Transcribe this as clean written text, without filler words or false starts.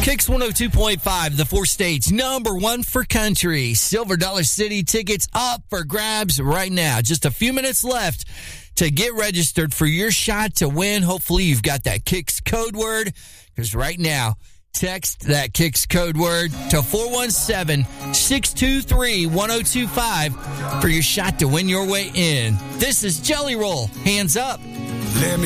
Kicks 102.5, the 4 states, number 1 for country. Silver Dollar City tickets up for grabs right now. Just a few minutes left to get registered for your shot to win. Hopefully you've got that Kicks code word, because right now, text that Kicks code word to 417-623-1025 for your shot to win your way in. This is Jelly Roll. Hands up.